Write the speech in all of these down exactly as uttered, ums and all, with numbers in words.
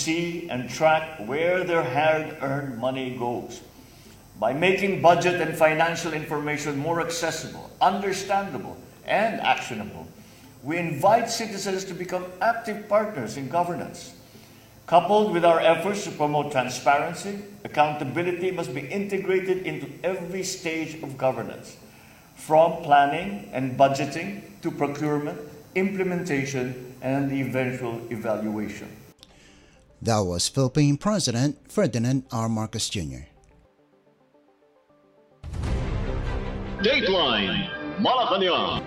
see and track where their hard-earned money goes. By making budget and financial information more accessible, understandable, and actionable, we invite citizens to become active partners in governance. Coupled with our efforts to promote transparency, accountability must be integrated into every stage of governance, from planning and budgeting to procurement, implementation, and the eventual evaluation. That was Philippine President Ferdinand R. Marcos Junior Dateline Malacanang.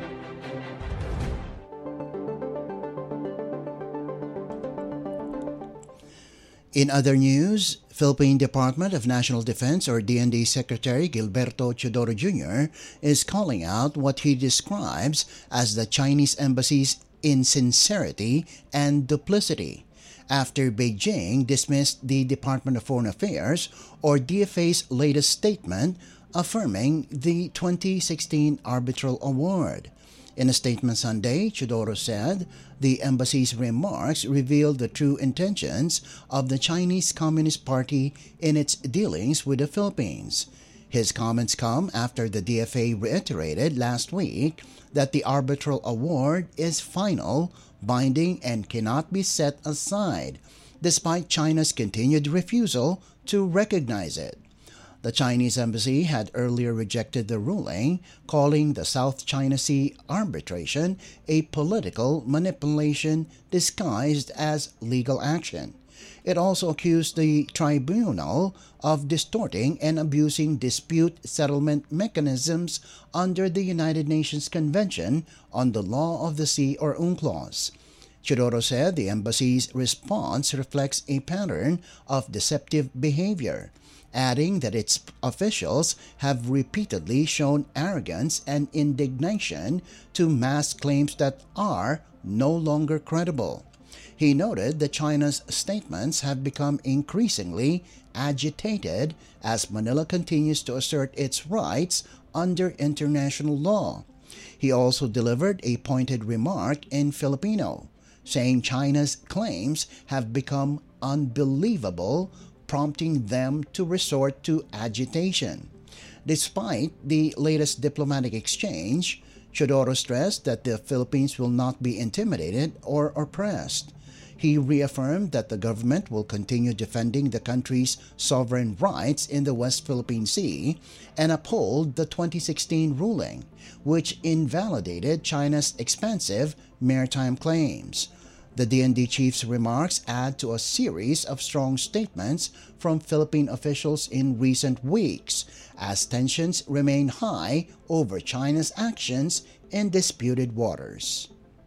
In other news, Philippine Department of National Defense or D N D Secretary Gilberto Teodoro Junior is calling out what he describes as the Chinese embassy's insincerity and duplicity after Beijing dismissed the Department of Foreign Affairs or D F A's latest statement affirming the twenty sixteen Arbitral Award. In a statement Sunday, Teodoro said the embassy's remarks revealed the true intentions of the Chinese Communist Party in its dealings with the Philippines. His comments come after the D F A reiterated last week that the Arbitral Award is final, binding, and cannot be set aside, despite China's continued refusal to recognize it. The Chinese embassy had earlier rejected the ruling, calling the South China Sea arbitration a political manipulation disguised as legal action. It also accused the tribunal of distorting and abusing dispute settlement mechanisms under the United Nations Convention on the Law of the Sea or UNCLOS. Teodoro said the embassy's response reflects a pattern of deceptive behavior, adding that its officials have repeatedly shown arrogance and indignation to mask claims that are no longer credible. He noted that China's statements have become increasingly agitated as Manila continues to assert its rights under international law. He also delivered a pointed remark in Filipino, saying China's claims have become unbelievable, prompting them to resort to agitation. Despite the latest diplomatic exchange, Teodoro stressed that the Philippines will not be intimidated or oppressed. He reaffirmed that the government will continue defending the country's sovereign rights in the West Philippine Sea and uphold the twenty sixteen ruling, which invalidated China's expansive maritime claims. The D N D chief's remarks add to a series of strong statements from Philippine officials in recent weeks, as tensions remain high over China's actions in disputed waters.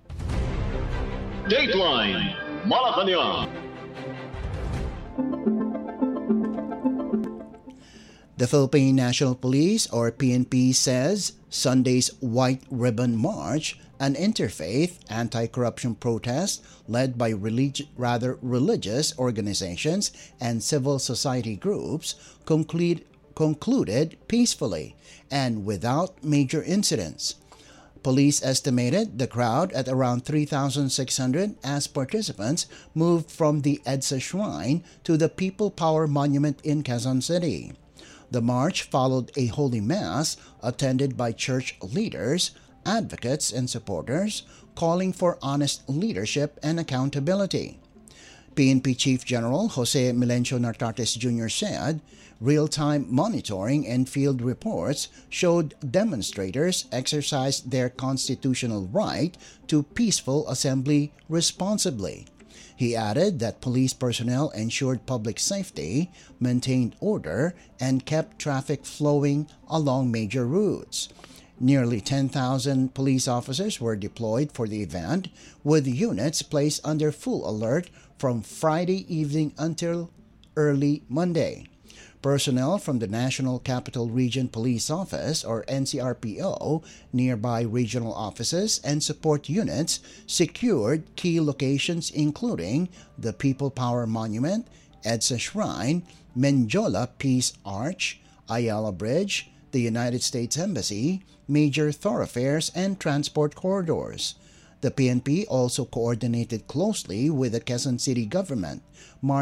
Dateline Malacanang. The Philippine National Police, or P N P, says Sunday's White Ribbon March, an interfaith anti-corruption protest led by relig- rather religious organizations and civil society groups, conclude- concluded peacefully and without major incidents. Police estimated the crowd at around three thousand six hundred as participants moved from the EDSA Shrine to the People Power Monument in Quezon City. The march followed a Holy Mass attended by church leaders, advocates, and supporters, calling for honest leadership and accountability. P N P Chief General Jose Milencio Nartates Junior said real-time monitoring and field reports showed demonstrators exercised their constitutional right to peaceful assembly responsibly. He added that police personnel ensured public safety, maintained order, and kept traffic flowing along major routes. Nearly ten thousand police officers were deployed for the event, with units placed under full alert from Friday evening until early Monday. Personnel from the National Capital Region Police Office, or N C R P O, nearby regional offices and support units secured key locations including the People Power Monument, EDSA Shrine, Menjola Peace Arch, Ayala Bridge, the United States Embassy, major thoroughfares, and transport corridors. The P N P also coordinated closely with the Quezon City government,